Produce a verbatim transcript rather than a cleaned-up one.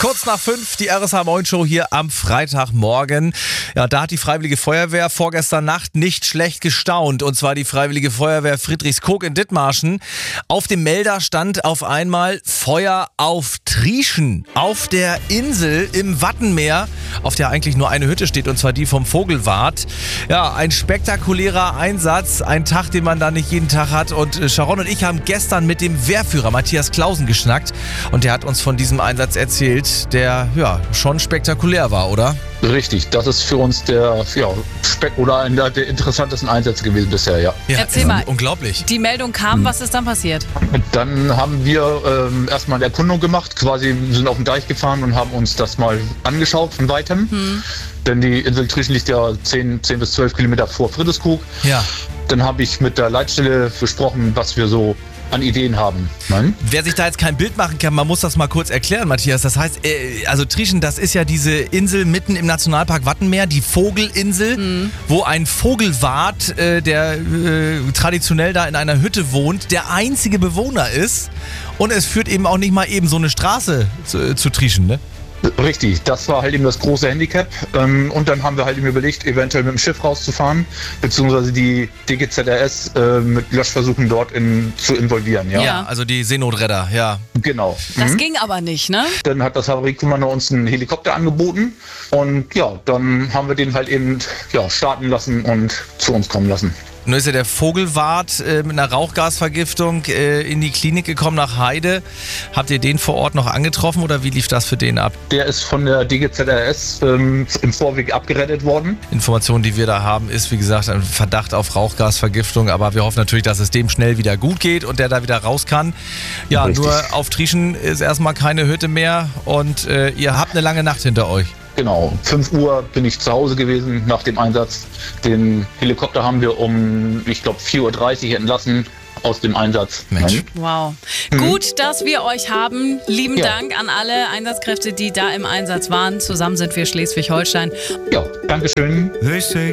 Kurz nach fünf, die R S H Moin Show hier am Freitagmorgen. Ja, da hat die Freiwillige Feuerwehr vorgestern Nacht nicht schlecht gestaunt. Und zwar die Freiwillige Feuerwehr Friedrichskoog in Dithmarschen. Auf dem Melder stand auf einmal Feuer auf Trieschen. Auf der Insel im Wattenmeer, auf der eigentlich nur eine Hütte steht, und zwar die vom Vogelwart. Ja, ein spektakulärer Einsatz. Ein Tag, den man da nicht jeden Tag hat. Und Sharon und ich haben gestern mit dem Wehrführer Matthias Clausen geschnackt. Und der hat uns von diesem Einsatz erzählt, der ja schon spektakulär war, oder? Richtig, das ist für uns der, ja, Speck oder einer der interessantesten Einsätze gewesen bisher, ja. ja Erzähl mal. Unglaublich. Die Meldung kam, hm. was ist dann passiert? Dann haben wir ähm, erstmal eine Erkundung gemacht, quasi sind auf den Deich gefahren und haben uns das mal angeschaut von Weitem. Hm. Denn die Insel Trieschen liegt ja zehn bis zwölf Kilometer vor Friedrichskoog. Ja. Dann habe ich mit der Leitstelle besprochen, was wir so an Ideen haben. Nein? Wer sich da jetzt kein Bild machen kann, man muss das mal kurz erklären, Matthias. Das heißt, äh, also Trieschen, das ist ja diese Insel mitten im Nationalpark Wattenmeer, die Vogelinsel, mhm. wo ein Vogelwart, äh, der äh, traditionell da in einer Hütte wohnt, der einzige Bewohner ist. Und es führt eben auch nicht mal eben so eine Straße zu, zu Trieschen, ne? Richtig, das war halt eben das große Handicap. Und dann haben wir halt eben überlegt, eventuell mit dem Schiff rauszufahren, beziehungsweise die D G Z R S äh, mit Löschversuchen dort in, zu involvieren. Ja? ja, also die Seenotretter, ja. Genau. Das mhm. ging aber nicht, ne? Dann hat das Havariekommando uns einen Helikopter angeboten und ja, dann haben wir den halt eben ja, starten lassen und zu uns kommen lassen. Nun ist ja der Vogelwart äh, mit einer Rauchgasvergiftung äh, in die Klinik gekommen nach Heide. Habt ihr den vor Ort noch angetroffen oder wie lief das für den ab? Der ist von der D G Z R S ähm, im Vorweg abgerettet worden. Information, die wir da haben, ist wie gesagt ein Verdacht auf Rauchgasvergiftung, aber wir hoffen natürlich, dass es dem schnell wieder gut geht und der da wieder raus kann. Ja, Richtig. Nur auf Trieschen ist erstmal keine Hütte mehr und äh, ihr habt eine lange Nacht hinter euch. Genau, fünf Uhr bin ich zu Hause gewesen nach dem Einsatz. Den Helikopter haben wir um, ich glaube, vier Uhr dreißig entlassen aus dem Einsatz. Mensch. Wow. Mhm. Gut, dass wir euch haben. Lieben ja. Dank an alle Einsatzkräfte, die da im Einsatz waren. Zusammen sind wir Schleswig-Holstein. Ja, Dankeschön.